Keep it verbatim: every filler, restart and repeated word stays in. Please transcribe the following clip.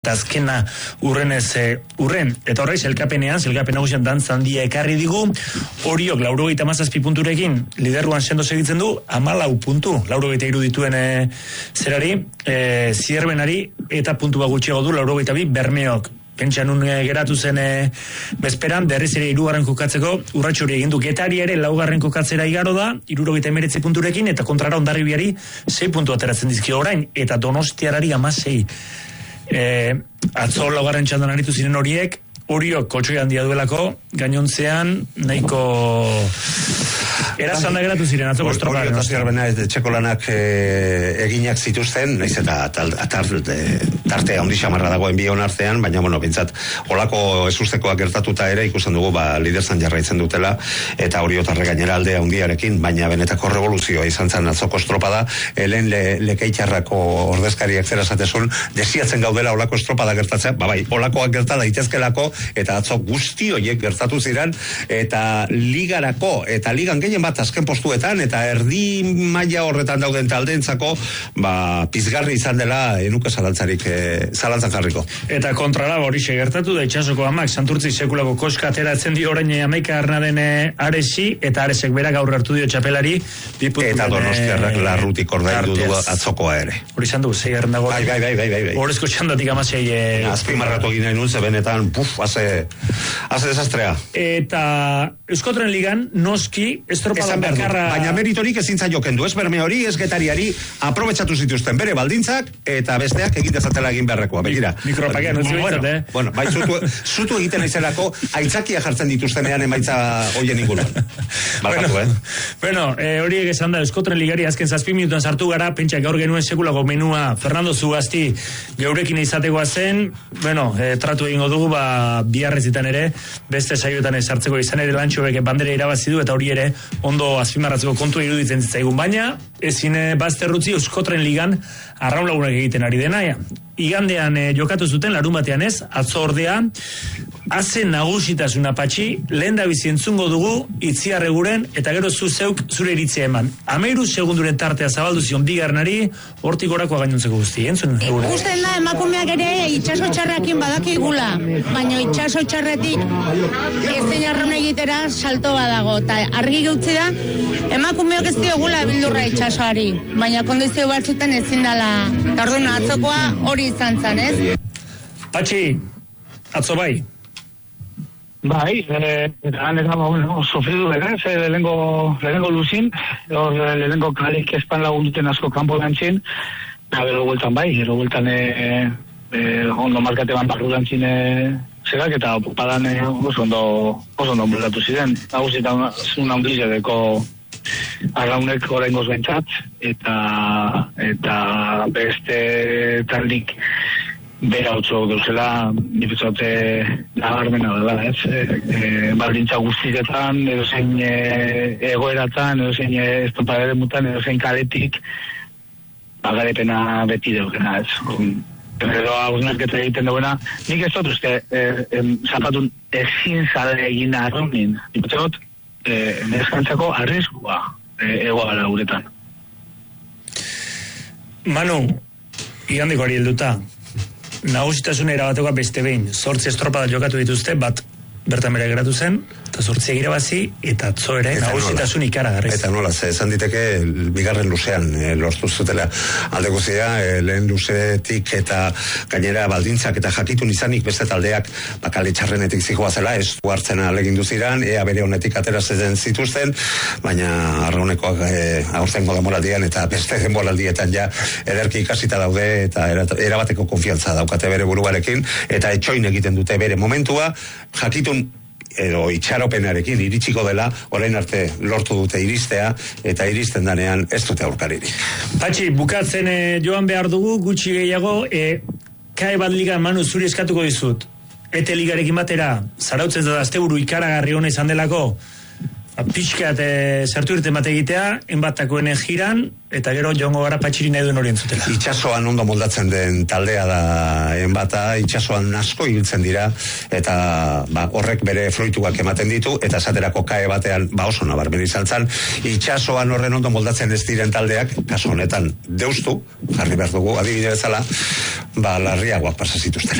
azkena urrenez urren, eta horreiz elkapenean, zelkapen nagusian dantza handia ekarri digu, Oriok laurogeita hamazazpi punturekin liderruan sendo segitzen du, hamalau puntu, laurogeita hiru dituen e, zerari, e, Zierbenari, eta puntu gutxiago du, laurogeita bi Bermeok. Pentsa nun geratu zen e, bezperan, berriz ere hirugarren kokatzeko urratxo hori egin du. Getari ere laugarren kokatzera igaro da, hirurogeita hemeretzi punturekin, eta kontrara Hondarribiari sei puntu ateratzen dizkio orain, eta Donostiarari hamasei. Eh, atzo laugarren txandan aritu ziren horiek, Oriok kotxoi handia duelako, gainontzean nahiko erazan da geratu ziren atzoko estropa. Oriok eta Zierbena etxeko lanak e, eginak zituzten, naiz eta tarte handi xamarra dagoen bion artean, baina bueno, bintzat, olako ezustekoak gertatuta ere ikusten dugu, ba, liderzan jarraitzen dutela, eta Oriotarre gainera alde handiarekin, baina benetako revoluzioa izan zen atzoko estropada, helen le, lekeitxarrako ordezkariak zera zatezun, desiatzen gaudela olako estropada gertatzea, ba bai, olakoak gerta daitezkelako, eta atzo guzti horiek gertatu ziren, eta ligarako, eta ligan gehien bat azken postuetan, eta erdi maila horretan dauden taldeentzako, ba, pizgarri izan dela enuke zalantzarik, e, zalantzan jarriko. Eta kontrala horixe gertatu da itxasoko amak, Santurtzi sekulako koska ateratzen dio orain amaika arnaren Aresi, eta Aresek berak aurre hartu dio txapelari, eta Donostiarrak larrutik ordaindu du atzokoa ere. Hori izan du, zei erren dago. Bai, bai, bai, bai, bai. Horrezko txandatik amasei. E, Azpimarratu egin nahi nun, ze benetan, puf, haze, haze desastrea. Eta Euskotren Ligan, noski, estropada bakarra... Baina meritorik ezin zaioken du, ez Berme hori, ez Getariari, aprobetxatu zituzten bere baldintzak, eta besteak egin dezatela egin beharrekoa, begira. Mikropakean, utzi bueno, eh? Bueno, bai, zutu, zutu egiten aizelako, aitzakia jartzen dituztenean emaitza hoien inguruan. Balkatu, bueno, eh? Bueno, eh, horiek esan da, Euskotren Ligari azken zazpi minutuan sartu gara, pentsa gaur genuen sekulako menua Fernando Zugasti geurekin izatekoa zen, bueno, eh, tratu egingo dugu, ba, biharrezitan ere, beste saioetan sartzeko izan ere Lantxobek bandera irabazi du, eta hori ere ondo azpimarratzeko kontu iruditzen zitzaigun, baina ezin bazterrutzi Euskotren Ligan arraun lagunak egiten ari dena, ja. Igandean eh, jokatu zuten, larun batean ez, atzo ordea, haze nagusitasuna patxi, lehen da bizi entzungo dugu, itziarre guren, eta gero zu zeuk zure iritzia eman. Amairu segunduren tartea zabaldu zion bigarnari, hortik orakoa gainontzeko guzti, entzun? Ikusten da, emakumeak ere itxaso txarrakin badakigula, baina itxaso txarretik ezen arraun egitera salto badago, eta argi gautzi da, emakumeok ez diogula bildurra itxasoari, baina kondizio batzutan ezin dela, eta orduan atzokoa hori izan zen, ez? Patxi, atzo bai? Bai, eh, eta neta, bueno, sofridu ere, ze lehengo, lehengo luzin, hor lehengo kalik espan lagunduten asko kanpo dantzin, eta gero bueltan bai, gero bueltan e, e, ondo markate ban barru dantzin e, zerak, eta opadan e, oso ondo, oso ondo bultatu ziren. Nagusitan un handizedeko arraunek oraingoz bentsat, eta, eta beste taldik bera otso gauzela, nipetzote nabarmena dela, ez? E, e, baldintza guztietan, edo zein e, egoeratan, edo zein estopadere mutan, edo zein kaletik, bagarepena beti deukena, ez? Pero hausnarketa egiten duena, nik ez dut uste, e, e, zapatun ezin zale egin arraunin, nipetzote, e, neskantzako arriskua e, egoara uretan. Manu, igandeko ari helduta, nagusitasun erabatekoa beste behin, zortzi estropada jokatu dituzte, bat bertan bere geratu zen, eta zortziak irabazi, eta atzo ere nagusitasun ikaragarriz. Eta nola, ze esan diteke, bigarren luzean e, lortu zutela alde guztia, e, lehen luzetik eta gainera baldintzak eta jakitun izanik beste taldeak bakale txarrenetik zikoa zela, ez du hartzen alegindu ziren, ea bere honetik ateratzen zituzten, baina arraunekoak e, aurtengo denboraldian eta beste denboraldietan ja ederki ikasita daude eta erabateko konfiantza daukate bere buruarekin, eta etxoin egiten dute bere momentua, jakitun edo itxaropenarekin iritsiko dela, orain arte lortu dute iristea, eta iristen danean ez dute aurkaririk. Patxi, bukatzen e, joan behar dugu, gutxi gehiago, e, kae bat liga Manu zuri eskatuko dizut. Ete ligarekin batera, zarautzen da asteburu ikaragarri hona izan delako, pixkat e, sartu irten bat egitea, enbatakoen jiran, eta gero joango gara patxiri nahi duen hori entzutela. Itxasoan ondo moldatzen den taldea da enbata, itxasoan asko ibiltzen dira, eta ba, horrek bere fruituak ematen ditu, eta esaterako kae batean, ba oso nabarmen izan zen, itxasoan horren ondo moldatzen ez diren taldeak, kaso honetan deustu, jarri behar dugu, adibide bezala, ba larriagoak pasa zituzten.